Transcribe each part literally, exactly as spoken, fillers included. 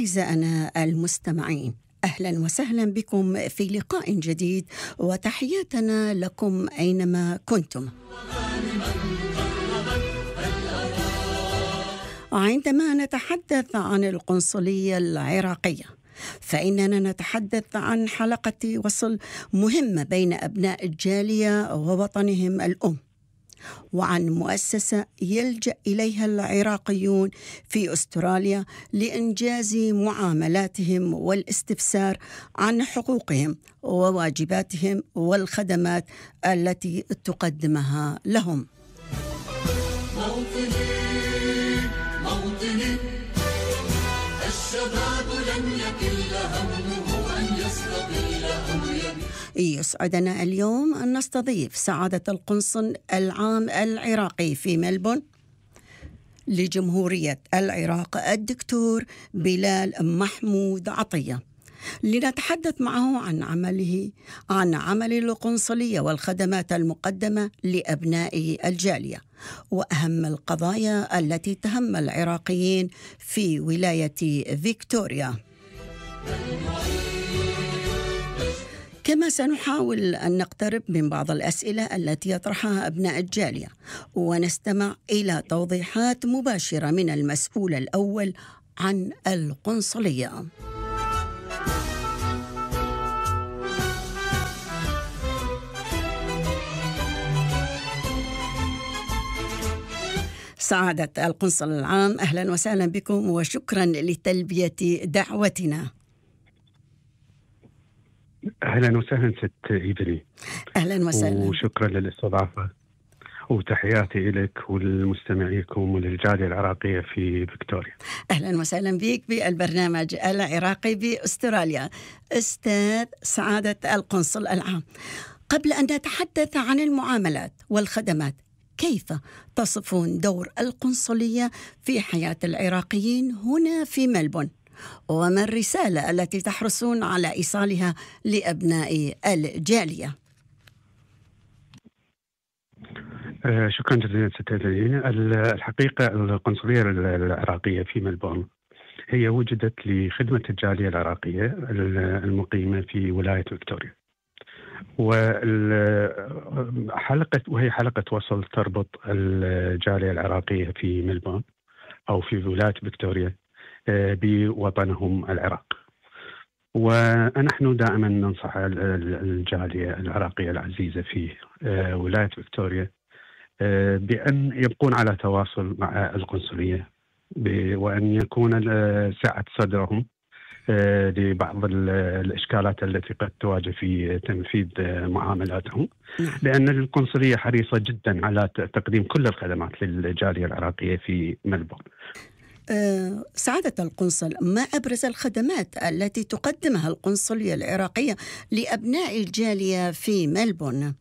أعزائنا المستمعين، أهلا وسهلا بكم في لقاء جديد، وتحياتنا لكم أينما كنتم. عندما نتحدث عن القنصلية العراقية فإننا نتحدث عن حلقة وصل مهمة بين أبناء الجالية ووطنهم الأم، وعن مؤسسة يلجأ إليها العراقيون في أستراليا لإنجاز معاملاتهم والاستفسار عن حقوقهم وواجباتهم والخدمات التي تقدمها لهم. موطني موطني الشباب لم يكل همه أن يستقيل أو يبيع. يسعدنا اليوم أن نستضيف سعادة القنصل العام العراقي في ملبورن لجمهورية العراق الدكتور بلال محمود عطية، لنتحدث معه عن عمله عن عمل القنصلية والخدمات المقدمة لأبناء الجالية وأهم القضايا التي تهم العراقيين في ولاية فيكتوريا. كما سنحاول أن نقترب من بعض الأسئلة التي يطرحها أبناء الجالية، ونستمع إلى توضيحات مباشرة من المسؤول الأول عن القنصلية. سعادة القنصل العام، أهلا وسهلا بكم وشكرا لتلبية دعوتنا. أهلا وسهلا ست إيفري. أهلا وسهلا وشكرا للاستضافة، وتحياتي لك وللمستمعيكم وللجالية العراقية في فيكتوريا. أهلا وسهلا بك بالبرنامج العراقي بأستراليا. أستاذ سعادة القنصل العام، قبل أن نتحدث عن المعاملات والخدمات، كيف تصفون دور القنصلية في حياة العراقيين هنا في ملبورن؟ وما الرسالة التي تحرصون على إيصالها لأبناء الجالية؟ آه شكرا جزيلا ستة. الحقيقة القنصلية العراقية في ملبورن هي وجدت لخدمة الجالية العراقية المقيمة في ولاية فيكتوريا، وحلقة وهي حلقة وصل تربط الجالية العراقية في ملبورن أو في ولاية فيكتوريا بوطنهم العراق. ونحن دائما ننصح الجالية العراقية العزيزة في ولاية فيكتوريا بأن يبقون على تواصل مع القنصلية، وأن يكون سعة صدرهم لبعض الإشكالات التي قد تواجه في تنفيذ معاملاتهم، لأن القنصلية حريصة جدا على تقديم كل الخدمات للجالية العراقية في ملبورن. أه سعادة القنصل، ما أبرز الخدمات التي تقدمها القنصلية العراقية لأبناء الجالية في ملبورن؟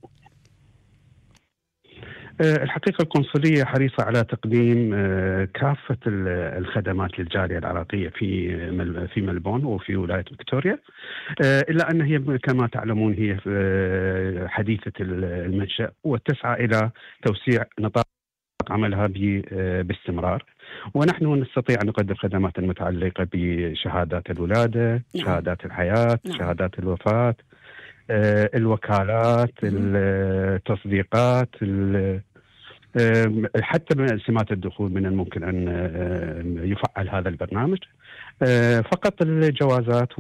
الحقيقة القنصلية حريصة على تقديم كافة الخدمات للجالية العراقية في في ملبورن وفي ولاية فيكتوريا، إلا أن هي كما تعلمون هي حديثة المنشأ وتسعى إلى توسيع نطاق عملها باستمرار. ونحن نستطيع أن نقدم خدمات متعلقة بشهادات الولادة، شهادات الحياة، شهادات الوفاة، الوكالات، التصديقات، حتى سمات الدخول من الممكن أن يفعل هذا البرنامج. فقط الجوازات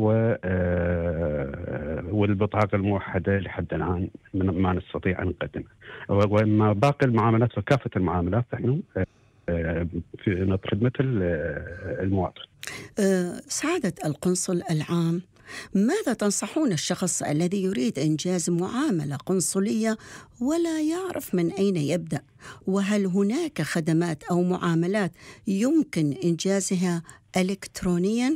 والبطاقة الموحدة لحد الآن ما نستطيع أن نقدمها، وما باقي المعاملات وكافة المعاملات نحن في خدمة المواطن. سعادة القنصل العام، ماذا تنصحون الشخص الذي يريد إنجاز معاملة قنصلية ولا يعرف من أين يبدأ؟ وهل هناك خدمات أو معاملات يمكن إنجازها إلكترونياً؟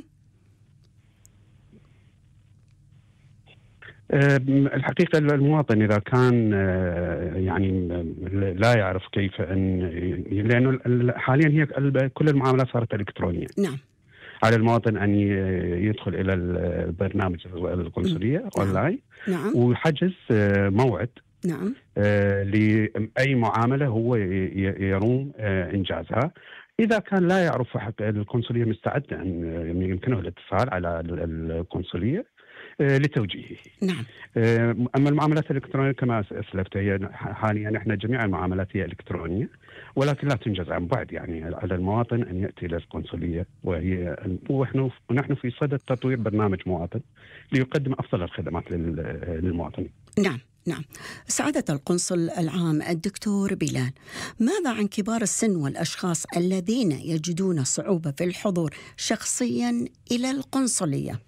الحقيقة المواطن إذا كان يعني لا يعرف كيف أن، لأنه حاليا هي كل المعاملات صارت إلكترونية. نعم. على المواطن أن يدخل إلى البرنامج القنصلية نعم. أونلاين. نعم. ويحجز موعد. نعم. لأي معاملة هو يروم إنجازها. إذا كان لا يعرف حق القنصلية مستعدة أن يمكنه الاتصال على القنصلية لتوجيهه. نعم. أما المعاملات الإلكترونية كما أسلفت، هي حاليا إحنا جميع المعاملات هي إلكترونية، ولكن لا تنجز عن بعد. يعني على المواطن أن يأتي إلى القنصلية، وهي ونحن ونحن في صدد تطوير برنامج مواطن ليقدم أفضل الخدمات للمواطنين. نعم نعم. سعادة القنصل العام الدكتور بلال، ماذا عن كبار السن والأشخاص الذين يجدون صعوبة في الحضور شخصيا إلى القنصلية؟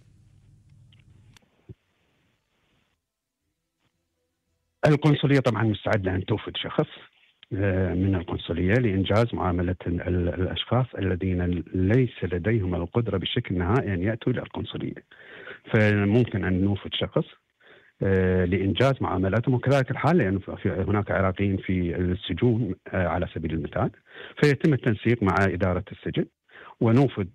القنصلية طبعا مستعدة أن توفد شخص من القنصلية لإنجاز معاملة الأشخاص الذين ليس لديهم القدرة بشكل نهائي أن يأتوا إلى القنصلية، فممكن أن نوفد شخص لإنجاز معاملاتهم. وكذلك الحال لأن هناك عراقيين في السجون على سبيل المثال، فيتم التنسيق مع إدارة السجن ونوفد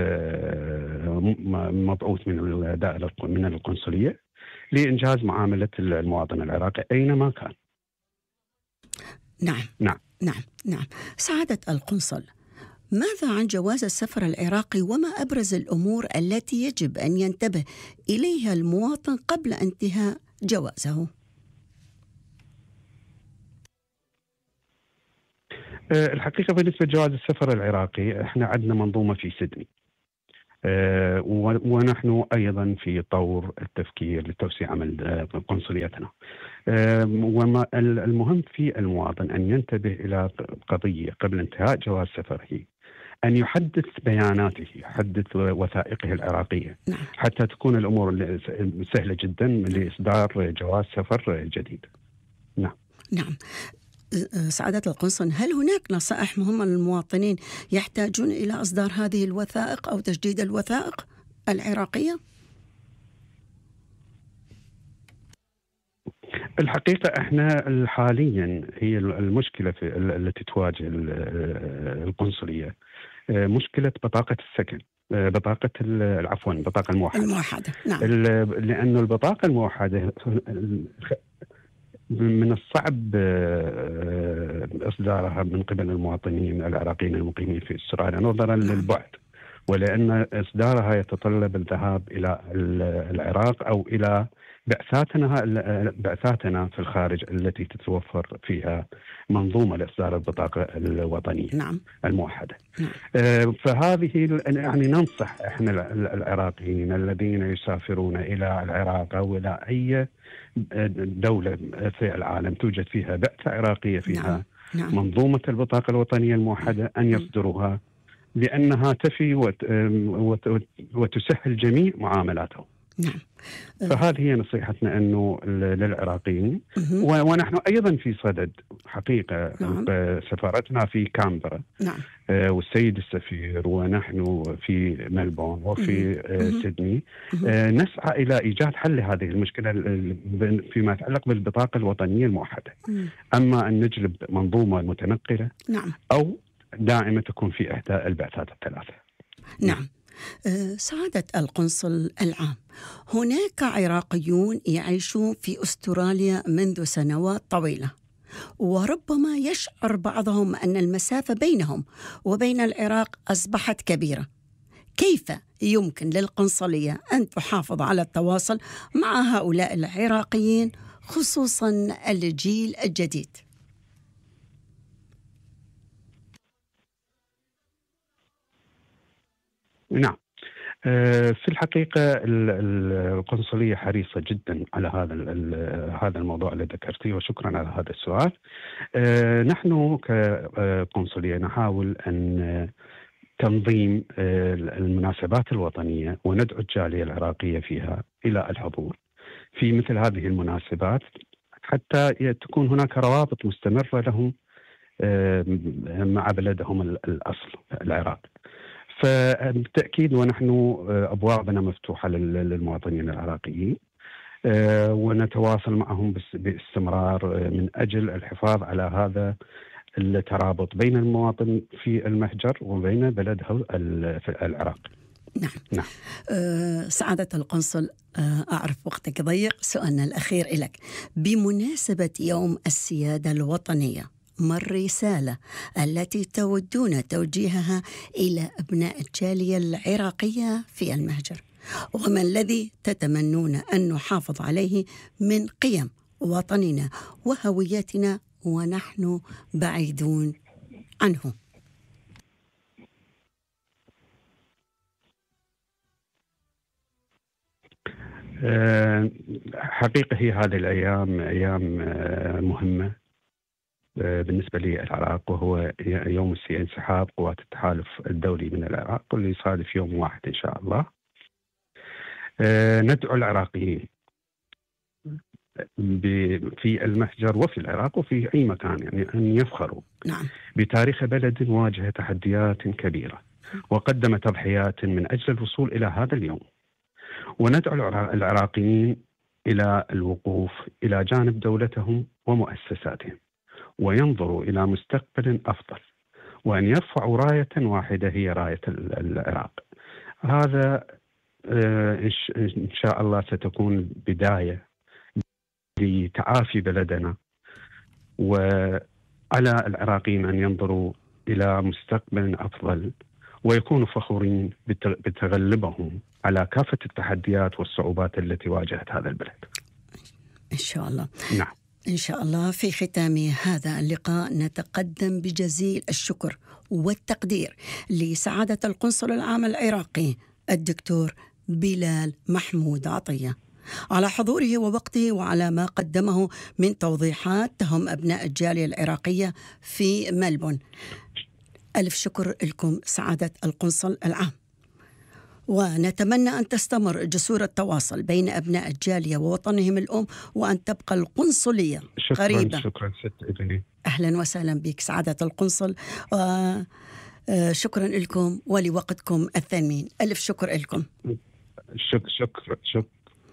مبعوث من الدائرة من القنصلية لإنجاز معاملة المواطن العراقي أينما كان. نعم نعم نعم نعم. سعادة القنصل، ماذا عن جواز السفر العراقي، وما أبرز الأمور التي يجب أن ينتبه إليها المواطن قبل انتهاء جوازه؟ الحقيقة بالنسبة لجواز السفر العراقي، احنا عندنا منظومة في سيدني، أه ونحن أيضا في طور التفكير لتوسيع عمل قنصليتنا. أه وما المهم في المواطن أن ينتبه إلى قضية قبل انتهاء جواز سفره، أن يحدث بياناته، يحدث وثائقه العراقية، نعم. حتى تكون الأمور سهلة جدا لإصدار جواز سفر جديد. نعم نعم. سعادة القنصل، هل هناك نصائح مهمة للمواطنين يحتاجون إلى إصدار هذه الوثائق أو تجديد الوثائق العراقية؟ الحقيقة احنا حاليا هي المشكلة في التي تواجه القنصلية مشكلة بطاقة السكن، بطاقة العفوا البطاقة الموحدة. الموحدة نعم. لأن البطاقة الموحدة من الصعب إصدارها من قبل المواطنين العراقيين المقيمين في استراليا نظرا للبعد، ولأن إصدارها يتطلب الذهاب إلى العراق أو إلى بعثاتنا بعثاتنا في الخارج التي تتوفر فيها منظومة لإصدار البطاقة الوطنية نعم. الموحدة. نعم. فهذه يعني ننصح إحنا العراقيين الذين يسافرون إلى العراق أو إلى أي دولة في العالم توجد فيها بعثة عراقية فيها نعم. نعم. منظومة البطاقة الوطنية الموحدة أن يصدروها، لأنها تفي وتسهل جميع معاملاتهم. نعم. فهذه هي نصيحتنا أنه للعراقيين. ونحن أيضا في صدد حقيقة. نعم. سفارتنا في كامبرا. نعم. والسيد السفير ونحن في ملبون وفي مم. سيدني مم. نسعى إلى إيجاد حل لهذه المشكلة فيما يتعلق بالبطاقة الوطنية الموحدة. مم. أما أن نجلب منظومة متنقلة. نعم. أو دائمة تكون في إحدى البعثات الثلاثة. نعم. سعادة القنصل العام، هناك عراقيون يعيشون في أستراليا منذ سنوات طويلة، وربما يشعر بعضهم أن المسافة بينهم وبين العراق أصبحت كبيرة. كيف يمكن للقنصلية أن تحافظ على التواصل مع هؤلاء العراقيين، خصوصا الجيل الجديد؟ نعم، في الحقيقة القنصلية حريصة جدا على هذا هذا الموضوع اللي ذكرتيه، وشكرا على هذا السؤال. نحن كقنصلية نحاول أن تنظيم المناسبات الوطنية وندعو الجالية العراقية فيها إلى الحضور في مثل هذه المناسبات، حتى تكون هناك روابط مستمرة لهم مع بلدهم الأصل العراق. فبالتأكيد ونحن أبوابنا مفتوحة للمواطنين العراقيين، ونتواصل معهم باستمرار من أجل الحفاظ على هذا الترابط بين المواطن في المهجر وبين بلده في العراق. نعم. نعم. أه سعادة القنصل، أه أعرف وقتك ضيق، سؤالنا الأخير لك بمناسبة يوم السيادة الوطنية، ما الرسالة التي تودون توجيهها إلى أبناء الجالية العراقية في المهجر؟ وما الذي تتمنون أن نحافظ عليه من قيم وطننا وهويتنا ونحن بعيدون عنه؟ حقيقة هي هذه الأيام أيام مهمة بالنسبة للعراق، وهو يوم انسحاب قوات التحالف الدولي من العراق، واللي يصادف يوم واحد إن شاء الله. ندعو العراقيين في المهجر وفي العراق وفي أي مكان يعني أن يفخروا نعم. بتاريخ بلد واجه تحديات كبيرة وقدم تضحيات من أجل الوصول إلى هذا اليوم، وندعو العراقيين إلى الوقوف إلى جانب دولتهم ومؤسساتهم، وينظروا إلى مستقبل أفضل، وأن يرفعوا راية واحدة هي راية العراق. هذا إن شاء الله ستكون بداية لتعافي بلدنا، وعلى العراقيين أن ينظروا إلى مستقبل أفضل ويكونوا فخورين بتغلبهم على كافة التحديات والصعوبات التي واجهت هذا البلد إن شاء الله. نعم إن شاء الله. في ختام هذا اللقاء نتقدم بجزيل الشكر والتقدير لسعادة القنصل العام العراقي الدكتور بلال محمود عطية على حضوره ووقته وعلى ما قدمه من توضيحات تهم أبناء الجالية العراقية في ملبون. ألف شكر لكم سعادة القنصل العام، ونتمنى أن تستمر جسور التواصل بين أبناء الجالية ووطنهم الأم، وأن تبقى القنصلية شكرا قريبة. شكرا ست إبني. أهلا وسهلا بك سعادة القنصل، وشكرا لكم ولوقتكم الثمين. ألف شكر لكم. شك شكرا شك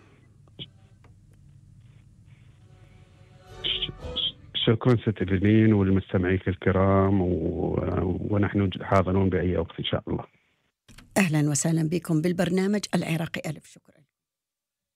شكرا ست إبنين والمستمعين الكرام، و... ونحن حاضرون بأي وقت إن شاء الله. أهلا وسهلا بكم بالبرنامج العراقي. ألف شكر.